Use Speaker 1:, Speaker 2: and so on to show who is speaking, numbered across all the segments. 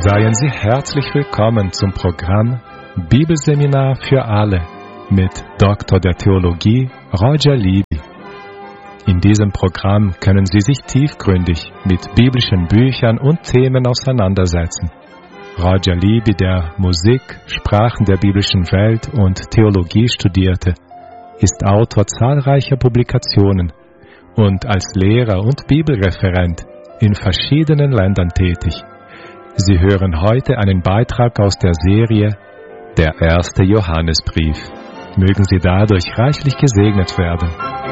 Speaker 1: Seien Sie herzlich willkommen zum Programm Bibelseminar für alle mit Dr. der Theologie Roger Libby. In diesem Programm können Sie sich tiefgründig mit biblischen Büchern und Themen auseinandersetzen. Roger Libby, der Musik, Sprachen der biblischen Welt und Theologie studierte, ist Autor zahlreicher Publikationen und als Lehrer und Bibelreferent in verschiedenen Ländern tätig. Sie hören heute einen Beitrag aus der Serie Der erste Johannesbrief. Mögen Sie dadurch reichlich gesegnet werden.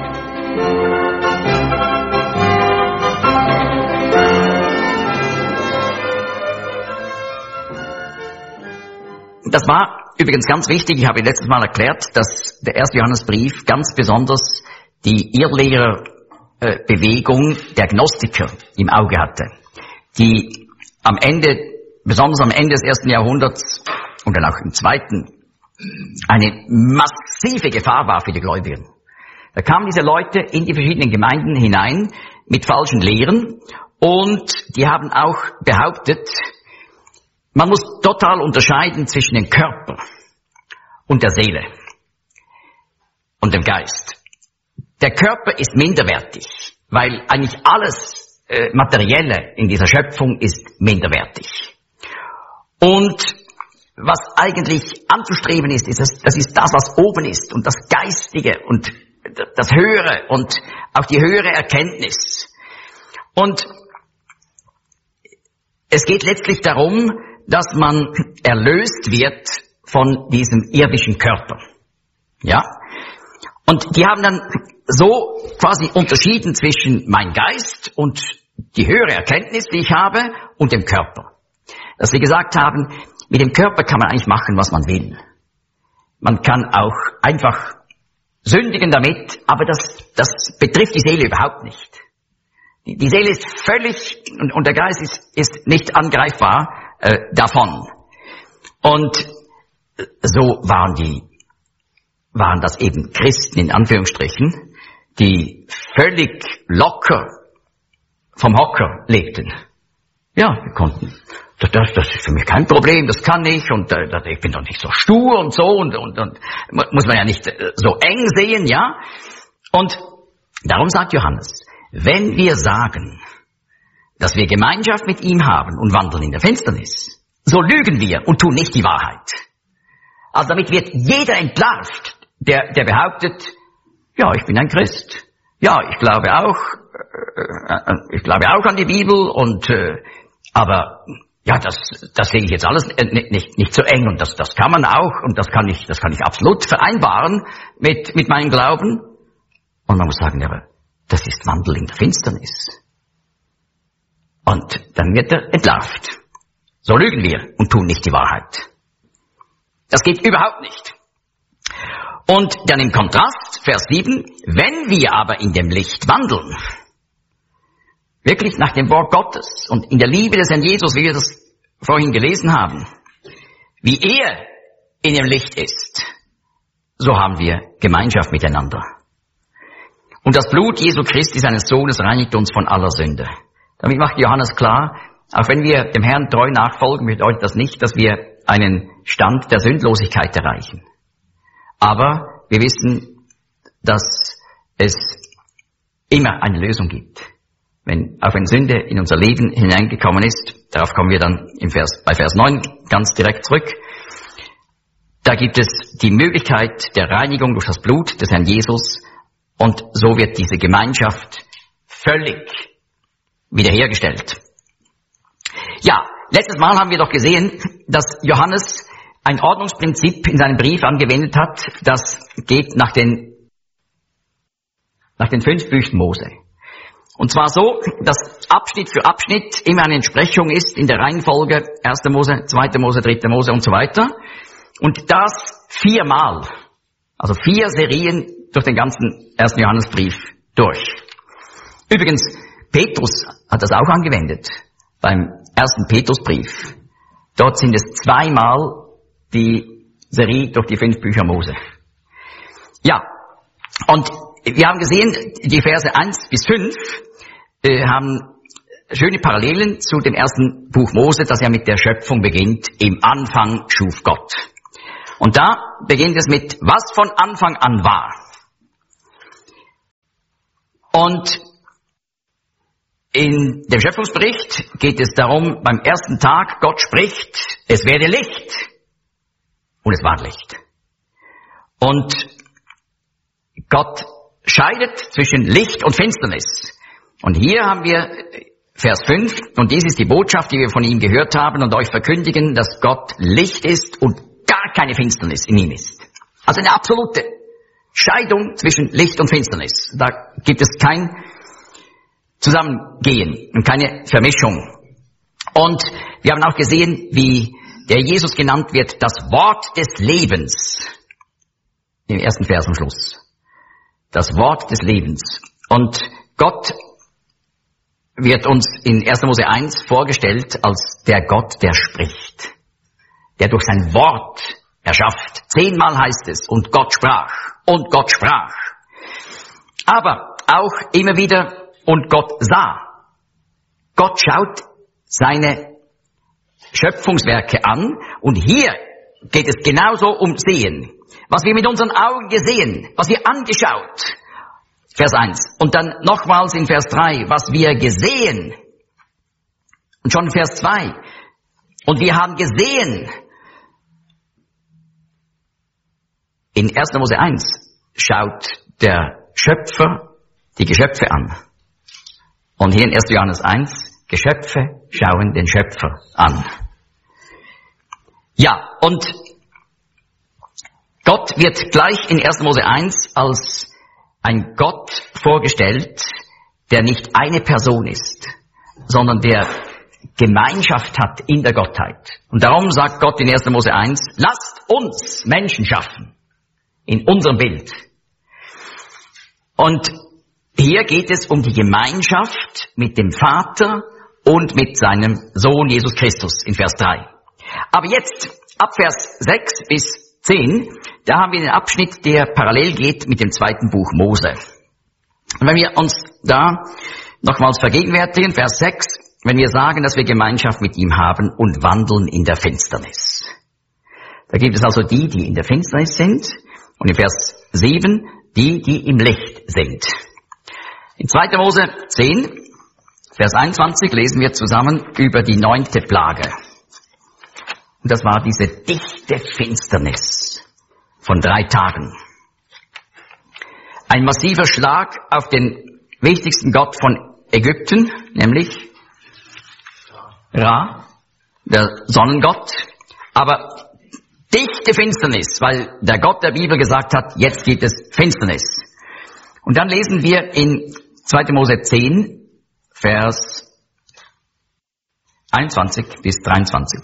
Speaker 2: Das war übrigens ganz wichtig, ich habe letztes Mal erklärt, dass der erste Johannesbrief ganz besonders die Irrlehrerbewegung der Gnostiker im Auge hatte, die besonders am Ende des ersten Jahrhunderts und dann auch im zweiten, eine massive Gefahr war für die Gläubigen. Da kamen diese Leute in die verschiedenen Gemeinden hinein mit falschen Lehren und die haben auch behauptet, man muss total unterscheiden zwischen dem Körper und der Seele und dem Geist. Der Körper ist minderwertig, weil eigentlich alles Materielle in dieser Schöpfung ist minderwertig. Und was eigentlich anzustreben ist, das ist das, was oben ist und das Geistige und das Höhere und auch die höhere Erkenntnis. Und es geht letztlich darum, dass man erlöst wird von diesem irdischen Körper. Ja? Und die haben dann so quasi unterschieden zwischen mein Geist und die höhere Erkenntnis, die ich habe, und dem Körper. Dass sie gesagt haben, mit dem Körper kann man eigentlich machen, was man will. Man kann auch einfach sündigen damit, aber das betrifft die Seele überhaupt nicht. Die Seele ist völlig, und der Geist ist nicht angreifbar davon. Und so waren das eben Christen in Anführungsstrichen, die völlig locker vom Hocker lebten. Ja, wir konnten, das ist für mich kein Problem, das kann ich und ich bin doch nicht so stur und so und muss man ja nicht so eng sehen, ja. Und darum sagt Johannes, wenn wir sagen, dass wir Gemeinschaft mit ihm haben und wandeln in der Finsternis, so lügen wir und tun nicht die Wahrheit. Also damit wird jeder entlarvt, der behauptet, ja, ich bin ein Christ. Ja, ich glaube auch an die Bibel und aber ja, das sehe ich jetzt alles nicht so eng und das kann man auch und das kann ich absolut vereinbaren mit meinem Glauben. Und man muss sagen, ja, das ist Wandel in der Finsternis. Und dann wird er entlarvt. So lügen wir und tun nicht die Wahrheit. Das geht überhaupt nicht. Und dann im Kontrast, Vers 7, wenn wir aber in dem Licht wandeln, wirklich nach dem Wort Gottes und in der Liebe des Herrn Jesus, wie wir das vorhin gelesen haben, wie er in dem Licht ist, so haben wir Gemeinschaft miteinander. Und das Blut Jesu Christi, seines Sohnes, reinigt uns von aller Sünde. Damit macht Johannes klar, auch wenn wir dem Herrn treu nachfolgen, bedeutet das nicht, dass wir einen Stand der Sündlosigkeit erreichen. Aber wir wissen, dass es immer eine Lösung gibt. Auch wenn Sünde in unser Leben hineingekommen ist, darauf kommen wir dann bei Vers 9 ganz direkt zurück, da gibt es die Möglichkeit der Reinigung durch das Blut des Herrn Jesus und so wird diese Gemeinschaft völlig wiederhergestellt. Ja, letztes Mal haben wir doch gesehen, dass Johannes ein Ordnungsprinzip in seinem Brief angewendet hat, das geht nach den 5 Büchern Mose. Und zwar so, dass Abschnitt für Abschnitt immer eine Entsprechung ist in der Reihenfolge 1. Mose, 2. Mose, 3. Mose und so weiter. Und das 4-mal, also 4 Serien durch den ganzen 1. Johannesbrief durch. Übrigens, Petrus hat das auch angewendet beim 1. Petrusbrief. Dort sind es 2-mal die Serie durch die 5 Bücher Mose. Ja, und wir haben gesehen, die Verse 1 bis 5 haben schöne Parallelen zu dem ersten Buch Mose, das ja mit der Schöpfung beginnt. Im Anfang schuf Gott. Und da beginnt es mit, was von Anfang an war. Und in dem Schöpfungsbericht geht es darum, beim ersten Tag, Gott spricht, es werde Licht. Und es war Licht. Und Gott scheidet zwischen Licht und Finsternis. Und hier haben wir Vers 5, und dies ist die Botschaft, die wir von ihm gehört haben und euch verkündigen, dass Gott Licht ist und gar keine Finsternis in ihm ist. Also eine absolute Scheidung zwischen Licht und Finsternis. Da gibt es kein Zusammengehen und keine Vermischung. Und wir haben auch gesehen, wie der Jesus genannt wird, das Wort des Lebens. Im ersten Vers am Schluss. Das Wort des Lebens. Und Gott wird uns in 1. Mose 1 vorgestellt als der Gott, der spricht. Der durch sein Wort erschafft. 10-mal heißt es, und Gott sprach. Und Gott sprach. Aber auch immer wieder, und Gott sah. Gott schaut seine Schöpfungswerke an, und hier geht es genauso um Sehen. Was wir mit unseren Augen gesehen, was wir angeschaut. Vers 1. Und dann nochmals in Vers 3, was wir gesehen. Und schon Vers 2. Und wir haben gesehen. In 1. Mose 1 schaut der Schöpfer die Geschöpfe an. Und hier in 1. Johannes 1, Geschöpfe schauen den Schöpfer an. Ja, und Gott wird gleich in 1. Mose 1 als ein Gott vorgestellt, der nicht eine Person ist, sondern der Gemeinschaft hat in der Gottheit. Und darum sagt Gott in 1. Mose 1, lasst uns Menschen schaffen, in unserem Bild. Und hier geht es um die Gemeinschaft mit dem Vater und mit seinem Sohn Jesus Christus in Vers 3. Aber jetzt, ab Vers 6 bis 10, da haben wir den Abschnitt, der parallel geht mit dem zweiten Buch Mose. Und wenn wir uns da nochmals vergegenwärtigen, Vers 6, wenn wir sagen, dass wir Gemeinschaft mit ihm haben und wandeln in der Finsternis. Da gibt es also die, die in der Finsternis sind, und in Vers 7, die im Licht sind. In 2. Mose 10, Vers 21 lesen wir zusammen über die 9. Plage. Und das war diese dichte Finsternis von 3 Tagen. Ein massiver Schlag auf den wichtigsten Gott von Ägypten, nämlich Ra, der Sonnengott. Aber dichte Finsternis, weil der Gott der Bibel gesagt hat, jetzt gibt es Finsternis. Und dann lesen wir in 2. Mose 10, Vers 21 bis 23.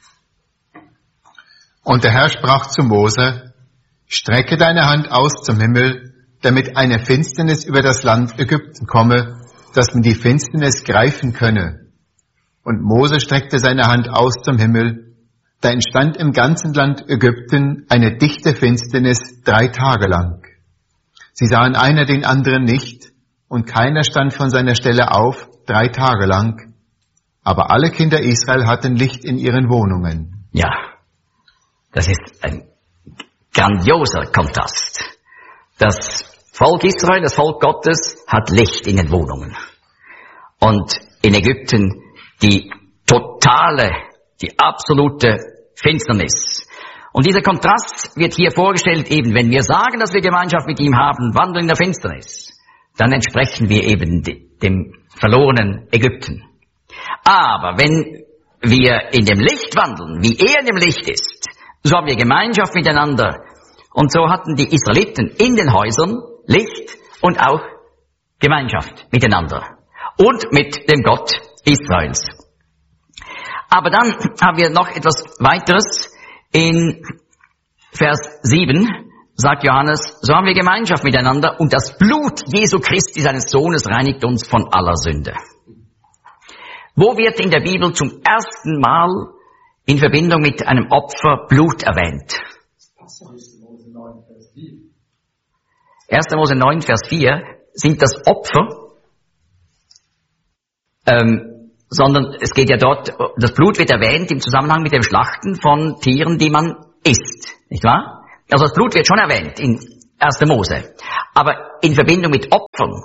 Speaker 3: Und der Herr sprach zu Mose, strecke deine Hand aus zum Himmel, damit eine Finsternis über das Land Ägypten komme, dass man die Finsternis greifen könne. Und Mose streckte seine Hand aus zum Himmel, da entstand im ganzen Land Ägypten eine dichte Finsternis 3 Tage lang. Sie sahen einer den anderen nicht, und keiner stand von seiner Stelle auf 3 Tage lang. Aber alle Kinder Israel hatten Licht in ihren Wohnungen.
Speaker 2: Ja, das ist ein grandioser Kontrast. Das Volk Israel, das Volk Gottes, hat Licht in den Wohnungen. Und in Ägypten die totale, die absolute Finsternis. Und dieser Kontrast wird hier vorgestellt, eben wenn wir sagen, dass wir Gemeinschaft mit ihm haben, wandeln in der Finsternis, dann entsprechen wir eben dem verlorenen Ägypten. Aber wenn wir in dem Licht wandeln, wie er in dem Licht ist, so haben wir Gemeinschaft miteinander. Und so hatten die Israeliten in den Häusern Licht und auch Gemeinschaft miteinander. Und mit dem Gott Israels. Aber dann haben wir noch etwas weiteres. In Vers 7 sagt Johannes, so haben wir Gemeinschaft miteinander und das Blut Jesu Christi, seines Sohnes, reinigt uns von aller Sünde. Wo wird in der Bibel zum ersten Mal in Verbindung mit einem Opfer Blut erwähnt? 1. Mose 9, Vers 4 sind das Opfer, sondern es geht ja dort, das Blut wird erwähnt im Zusammenhang mit dem Schlachten von Tieren, die man isst, nicht wahr? Also das Blut wird schon erwähnt in 1. Mose, aber in Verbindung mit Opfern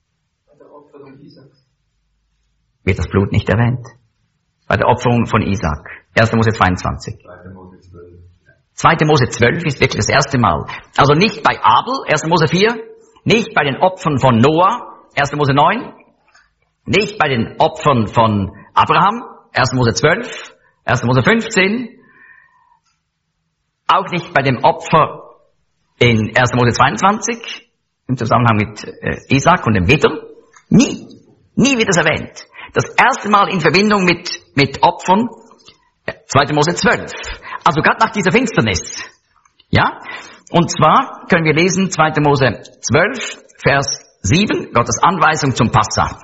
Speaker 2: wird das Blut nicht erwähnt. Bei der Opferung von Isaac, 1. Mose 22. 2. Mose 12 ist wirklich das erste Mal. Also nicht bei Abel, 1. Mose 4, nicht bei den Opfern von Noah, 1. Mose 9, nicht bei den Opfern von Abraham, 1. Mose 12, 1. Mose 15, auch nicht bei dem Opfer in 1. Mose 22, im Zusammenhang mit Isaac und dem Widder. Nie wird das erwähnt. Das erste Mal in Verbindung mit Opfern, 2. Mose 12. Also gerade nach dieser Finsternis. Ja? Und zwar können wir lesen 2. Mose 12, Vers 7, Gottes Anweisung zum Passa.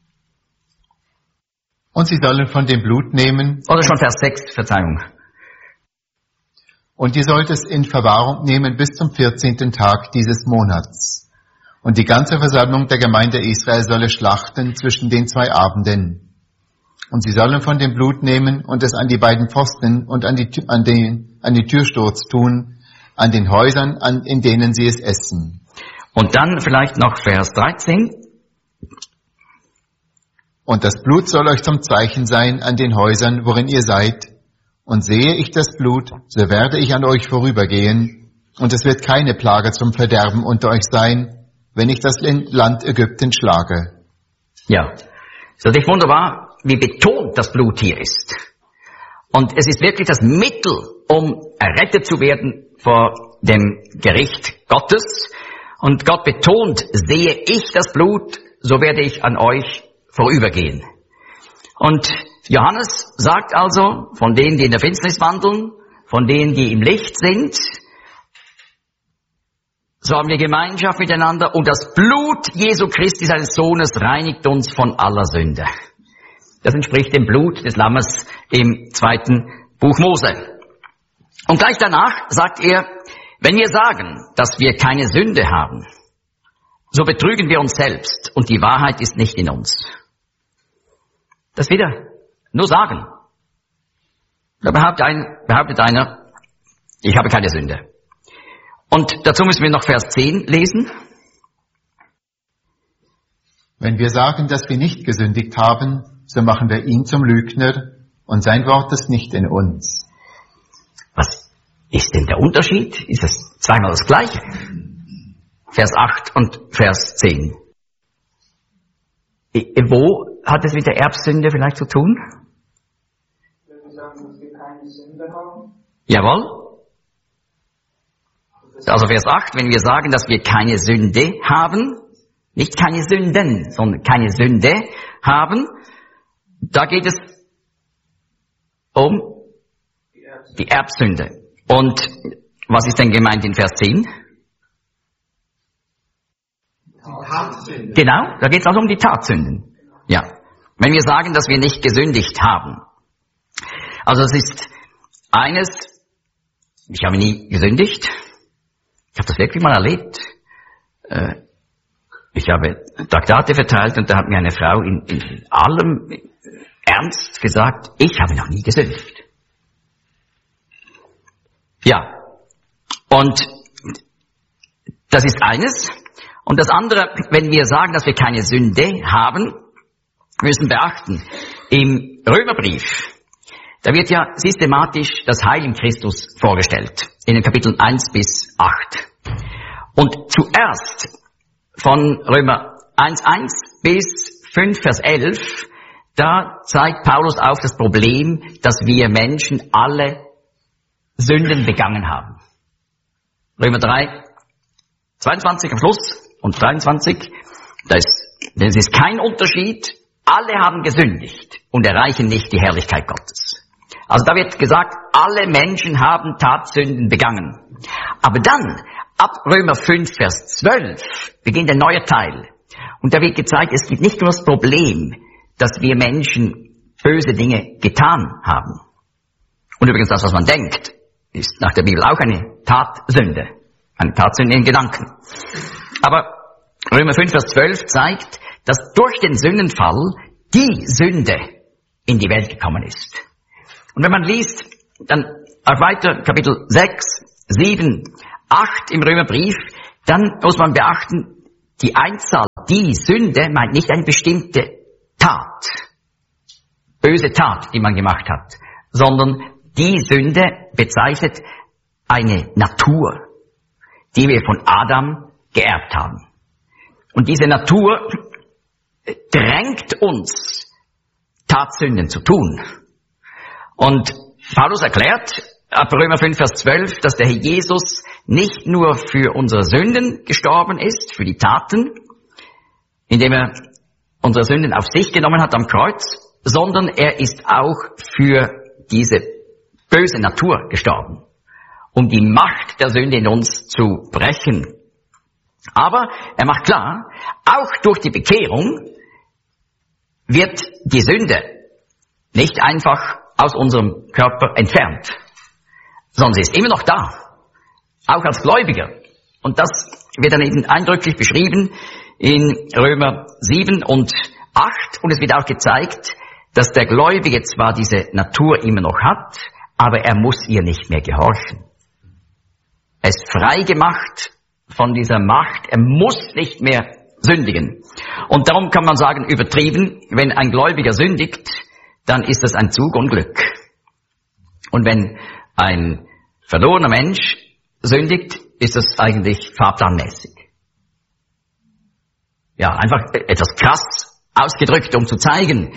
Speaker 3: Und sie sollen von dem Blut nehmen.
Speaker 2: Oder schon Vers 6, Verzeihung.
Speaker 3: Und ihr sollt es in Verwahrung nehmen bis zum 14. Tag dieses Monats. Und die ganze Versammlung der Gemeinde Israel solle schlachten zwischen den 2 Abenden. Und sie sollen von dem Blut nehmen und es an die beiden Pfosten und an die Türsturz tun, an den Häusern, in denen sie es essen.
Speaker 2: Und dann vielleicht noch Vers 13.
Speaker 3: Und das Blut soll euch zum Zeichen sein an den Häusern, worin ihr seid. Und sehe ich das Blut, so werde ich an euch vorübergehen. Und es wird keine Plage zum Verderben unter euch sein, wenn ich das Land Ägypten schlage.
Speaker 2: Ja, ist natürlich wunderbar, wie betont das Blut hier ist. Und es ist wirklich das Mittel, um errettet zu werden vor dem Gericht Gottes. Und Gott betont, sehe ich das Blut, so werde ich an euch vorübergehen. Und Johannes sagt also, von denen, die in der Finsternis wandeln, von denen, die im Licht sind, so haben wir Gemeinschaft miteinander und das Blut Jesu Christi, seines Sohnes, reinigt uns von aller Sünde. Das entspricht dem Blut des Lammes im 2. Buch Mose. Und gleich danach sagt er, wenn wir sagen, dass wir keine Sünde haben, so betrügen wir uns selbst und die Wahrheit ist nicht in uns. Das wieder nur sagen. Da behauptet einer, ich habe keine Sünde. Und dazu müssen wir noch Vers 10 lesen.
Speaker 3: Wenn wir sagen, dass wir nicht gesündigt haben, so machen wir ihn zum Lügner und sein Wort ist nicht in uns.
Speaker 2: Was ist denn der Unterschied? Ist es zweimal das Gleiche? Vers 8 und Vers 10. Wo hat es mit der Erbsünde vielleicht zu tun?
Speaker 4: Wenn wir sagen, dass wir keine Sünde haben.
Speaker 2: Jawohl. Also Vers 8, wenn wir sagen, dass wir keine Sünde haben, nicht keine Sünden, sondern keine Sünde haben, da geht es um die Erbsünde. Und was ist denn gemeint in Vers 10?
Speaker 4: Tatsünden.
Speaker 2: Genau, da geht es also um die Tatsünden. Ja, wenn wir sagen, dass wir nicht gesündigt haben. Also es ist eines, ich habe nie gesündigt. Ich habe das wirklich mal erlebt. Ich habe Traktate verteilt und da hat mir eine Frau in allem Ernst gesagt, ich habe noch nie gesündigt. Ja, und das ist eines. Und das andere, wenn wir sagen, dass wir keine Sünde haben, müssen beachten, im Römerbrief, da wird ja systematisch das Heil in Christus vorgestellt, in den Kapiteln 1 bis 8. Und zuerst von Römer 1,1 bis 5, Vers 11, da zeigt Paulus auf das Problem, dass wir Menschen alle Sünden begangen haben. Römer 3, 22 am Schluss und 23, das ist kein Unterschied, alle haben gesündigt und erreichen nicht die Herrlichkeit Gottes. Also da wird gesagt, alle Menschen haben Tatsünden begangen. Aber dann, ab Römer 5, Vers 12, beginnt ein neuer Teil. Und da wird gezeigt, es gibt nicht nur das Problem, dass wir Menschen böse Dinge getan haben. Und übrigens das, was man denkt, ist nach der Bibel auch eine Tatsünde. Eine Tatsünde in Gedanken. Aber Römer 5, Vers 12 zeigt, dass durch den Sündenfall die Sünde in die Welt gekommen ist. Und wenn man liest, dann auch weiter, Kapitel 6, 7, 8 im Römerbrief, dann muss man beachten, die Einzahl, die Sünde meint nicht eine bestimmte Tat, böse Tat, die man gemacht hat, sondern die Sünde bezeichnet eine Natur, die wir von Adam geerbt haben. Und diese Natur drängt uns, Tatsünden zu tun. Und Paulus erklärt, ab Römer 5, Vers 12, dass der Herr Jesus nicht nur für unsere Sünden gestorben ist, für die Taten, indem er unsere Sünden auf sich genommen hat am Kreuz, sondern er ist auch für diese böse Natur gestorben, um die Macht der Sünde in uns zu brechen. Aber er macht klar, auch durch die Bekehrung wird die Sünde nicht einfach aus unserem Körper entfernt, sondern sie ist immer noch da, auch als Gläubiger. Und das wird dann eben eindrücklich beschrieben in Römer 7 und 8. Und es wird auch gezeigt, dass der Gläubige zwar diese Natur immer noch hat, aber er muss ihr nicht mehr gehorchen. Er ist frei gemacht von dieser Macht, er muss nicht mehr sündigen. Und darum kann man sagen, übertrieben, wenn ein Gläubiger sündigt, dann ist das ein Zug und Glück. Und wenn ein verlorener Mensch sündigt, ist das eigentlich fahrplanmäßig. Ja, einfach etwas krass ausgedrückt, um zu zeigen,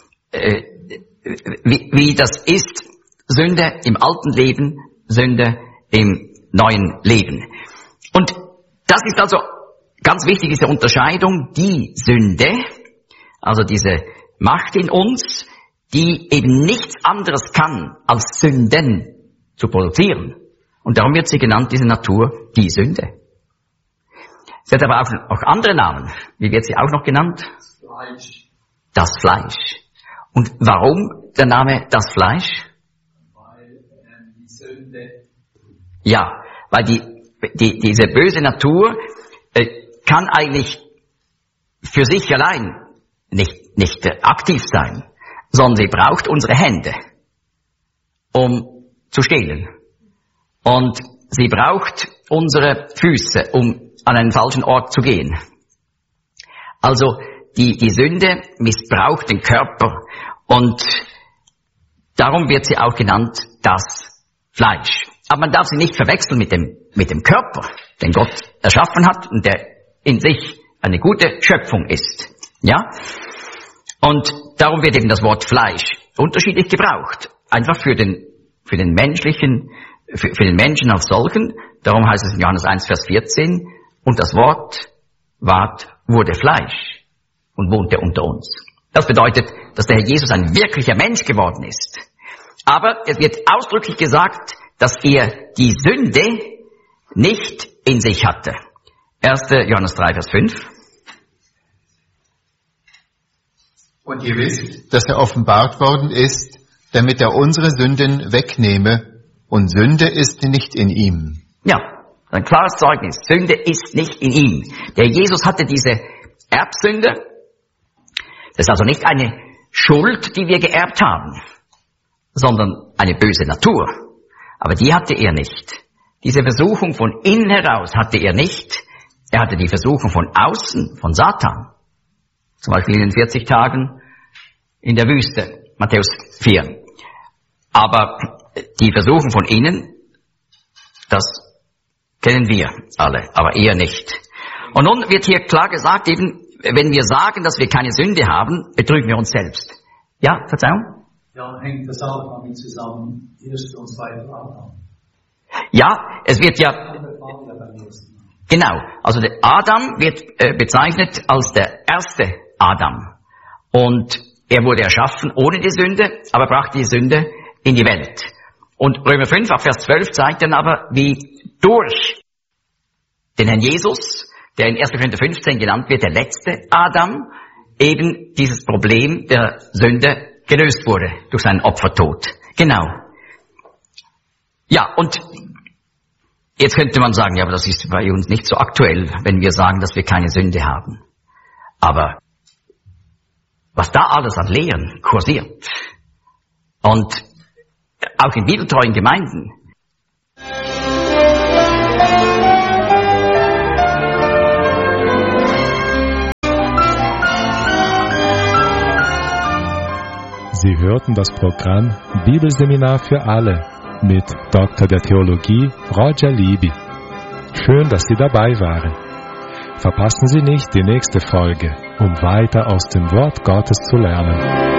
Speaker 2: wie das ist, Sünde im alten Leben, Sünde im neuen Leben. Und das ist also ganz wichtig, diese Unterscheidung, die Sünde, also diese Macht in uns, die eben nichts anderes kann, als Sünden zu produzieren. Und darum wird sie genannt, diese Natur, die Sünde. Sie hat aber auch andere Namen. Wie wird sie auch noch genannt?
Speaker 4: Fleisch.
Speaker 2: Das Fleisch. Und warum der Name das Fleisch?
Speaker 4: Weil die Sünde.
Speaker 2: Ja, weil diese böse Natur kann eigentlich für sich allein nicht aktiv sein, sondern sie braucht unsere Hände, um zu stehlen. Und sie braucht unsere Füße, um an einen falschen Ort zu gehen. Also die Sünde missbraucht den Körper und darum wird sie auch genannt das Fleisch. Aber man darf sie nicht verwechseln mit dem Körper, den Gott erschaffen hat und der in sich eine gute Schöpfung ist. Ja? Und darum wird eben das Wort Fleisch unterschiedlich gebraucht. Einfach für den Menschen als solchen. Darum heißt es in Johannes 1, Vers 14, und das Wort wurde Fleisch und wohnte unter uns. Das bedeutet, dass der Herr Jesus ein wirklicher Mensch geworden ist. Aber es wird ausdrücklich gesagt, dass er die Sünde nicht in sich hatte. 1. Johannes 3, Vers 5.
Speaker 3: Und ihr wisst, dass er offenbart worden ist, damit er unsere Sünden wegnehme, und Sünde ist nicht in ihm.
Speaker 2: Ja, ein klares Zeugnis. Sünde ist nicht in ihm. Der Jesus hatte diese Erbsünde. Das ist also nicht eine Schuld, die wir geerbt haben, sondern eine böse Natur. Aber die hatte er nicht. Diese Versuchung von innen heraus hatte er nicht. Er hatte die Versuchung von außen, von Satan. Zum Beispiel in den 40 Tagen in der Wüste, Matthäus 4. Aber die Versuchung von innen, das kennen wir alle, aber eher nicht. Und nun wird hier klar gesagt, eben, wenn wir sagen, dass wir keine Sünde haben, betrügen wir uns selbst. Ja, Verzeihung?
Speaker 4: Ja, hängt das auch damit zusammen, 1. und 2. Adam.
Speaker 2: Ja, es wird ja, genau, also der Adam wird bezeichnet als der erste Adam. Und er wurde erschaffen ohne die Sünde, aber brachte die Sünde in die Welt. Und Römer 5, ab Vers 12 zeigt dann aber, wie durch den Herrn Jesus, der in 1. Korinther 15 genannt wird, der letzte Adam, eben dieses Problem der Sünde gelöst wurde durch seinen Opfertod. Genau. Ja, und jetzt könnte man sagen, ja, aber das ist bei uns nicht so aktuell, wenn wir sagen, dass wir keine Sünde haben. Aber was da alles an Lehren kursiert, Und auch in bibeltreuen Gemeinden.
Speaker 1: Sie hörten das Programm Bibelseminar für alle mit Dr. der Theologie Roger Libby. Schön, dass Sie dabei waren. Verpassen Sie nicht die nächste Folge, um weiter aus dem Wort Gottes zu lernen.